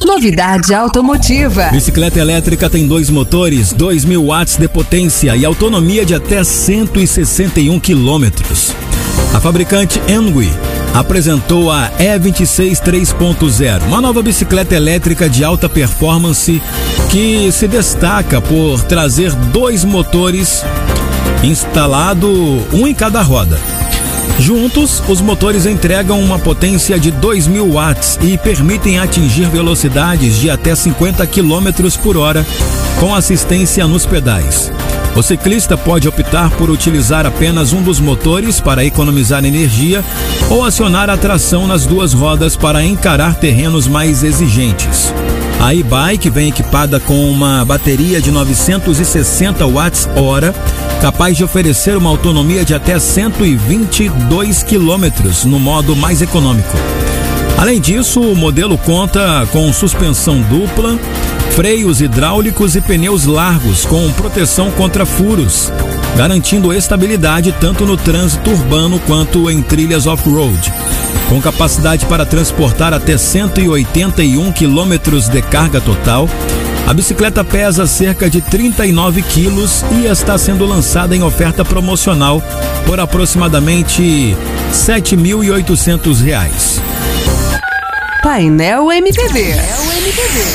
Novidade automotiva. Bicicleta elétrica tem 2 motores, 2.000 watts de potência e autonomia de até 161 quilômetros. A fabricante Engui apresentou a E26 3.0, uma nova bicicleta elétrica de alta performance que se destaca por trazer 2 motores instalado um em cada roda. Juntos, os motores entregam uma potência de 2.000 watts e permitem atingir velocidades de até 50 km por hora com assistência nos pedais. O ciclista pode optar por utilizar apenas um dos motores para economizar energia ou acionar a tração nas 2 rodas para encarar terrenos mais exigentes. A e-bike vem equipada com uma bateria de 960 watts-hora, capaz de oferecer uma autonomia de até 122 quilômetros no modo mais econômico. Além disso, o modelo conta com suspensão dupla, freios hidráulicos e pneus largos com proteção contra furos, garantindo estabilidade tanto no trânsito urbano quanto em trilhas off-road. Com capacidade para transportar até 181 quilômetros de carga total, a bicicleta pesa cerca de 39 quilos e está sendo lançada em oferta promocional por aproximadamente R$ 7.800. Painel MPB.